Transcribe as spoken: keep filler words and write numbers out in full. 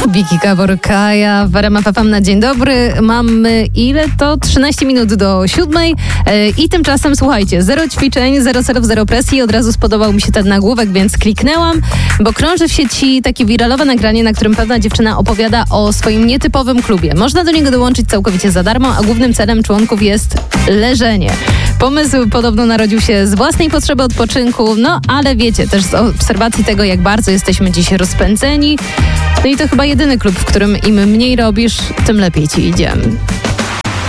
Wiki Gabor-Kaja w R M F F M na dzień dobry. Mamy ile to? trzynaście minut do siódmej yy, i tymczasem słuchajcie, zero ćwiczeń, zero celów, zero presji. Od razu spodobał mi się ten nagłówek, więc kliknęłam, bo krąży w sieci takie wiralowe nagranie, na którym pewna dziewczyna opowiada o swoim nietypowym klubie. Można do niego dołączyć całkowicie za darmo, a głównym celem członków jest leżenie. Pomysł podobno narodził się z własnej potrzeby odpoczynku, no ale wiecie, też z obserwacji tego, jak bardzo jesteśmy dziś rozpędzeni. No i to chyba jedyny klub, w którym im mniej robisz, tym lepiej ci idzie.